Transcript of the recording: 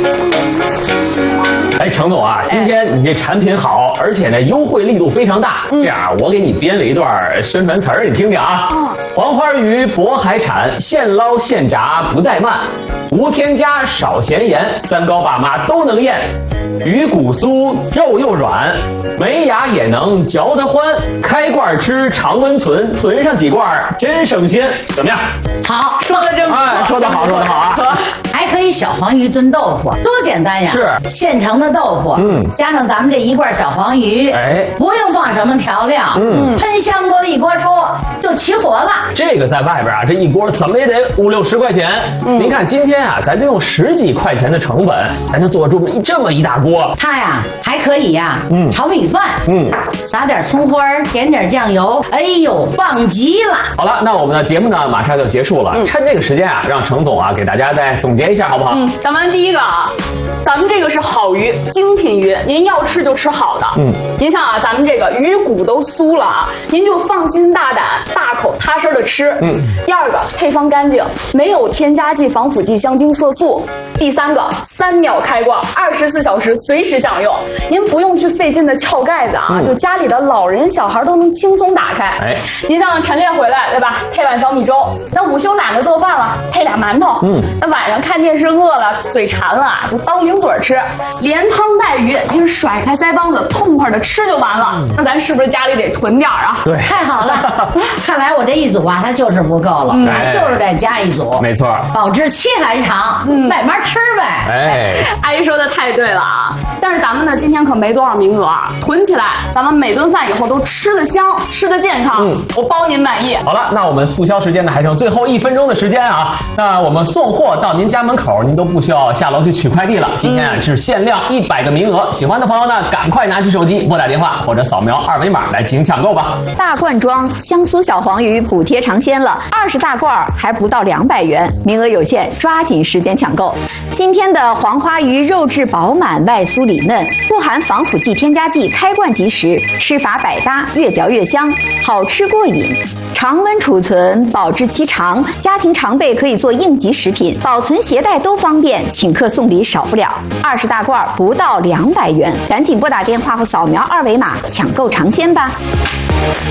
哎，程总啊，今天你这产品好，而且呢优惠力度非常大。这样，我给你编了一段宣传词儿，你听听啊。黄花鱼渤海产，现捞现炸不怠慢，无添加少咸盐，三高爸妈都能咽。鱼骨酥，肉又软，没牙也能嚼得欢。开罐吃，常温存，囤上几罐真省心。怎么样？ 好，说的真不错。 哎，说得好，说得好啊！ 还可以小黄鱼炖豆腐，多简单呀！ 是现成的豆腐，加上咱们这一罐小黄鱼， 哎， 不用放什么调料，喷香锅一锅出就起火了。 这个在外边啊，这一锅怎么也得50、60块钱。您看今天啊，咱就用10几块钱的成本，咱就做出这么一大锅。 它呀还可以呀，炒米饭，撒点葱花，点点酱油，哎呦，棒极了！ 好了，那我们的节目呢马上就结束了，趁这个时间啊，让程总啊给大家再总结一下，好不好？ 咱们第一个啊，咱们这个是好鱼，精品鱼，您要吃就吃好的。您像啊，咱们这个鱼骨都酥了啊，您就放心大胆、大口踏实的吃。第二个，配方干净，没有添加剂、防腐剂、香精、色素。第三个，3秒开罐，24小时随时享用，您不用去费劲的撬盖子啊，就家里的老人小孩都能轻松打开。您像晨练回来对吧，配碗小米粥，那午休懒得做饭了，配俩馒头。那晚上看电视饿了，嘴馋了，就刀零嘴吃，连汤带鱼，您甩开腮帮子，痛快的吃就完了。那咱是不是家里得囤点啊？ 对， 太好了！看来我这一组啊，它就是不够了，就是得加一组。 没错， 保质期还长，慢慢吃呗。 哎， 阿姨说的太对了啊！但是咱们呢，今天可没多少名额啊，囤起来，咱们每顿饭以后都吃得香，吃得健康，我包您满意。 好了，那我们促销时间呢还剩最后1分钟的时间啊，那我们送货到您家门口，您都不需要下楼去取快递了。今天啊是限量100个名额，喜欢的朋友呢，赶快拿起手机拨打电话或者扫描2维码来进行抢购吧。 大罐装香酥小黄鱼补贴尝鲜了，20大罐还不到200元，名额有限，抓紧时间抢购。今天的黄花鱼肉质饱满，外酥里嫩，不含防腐剂、添加剂，开罐即食，吃法百搭，越嚼越香，好吃过瘾。常温储存，保质期长，家庭常备可以做应急食品，保存携带都方便，请客送礼少不了。20大罐不到200元，赶紧拨打电话或扫描2维码抢购尝鲜吧。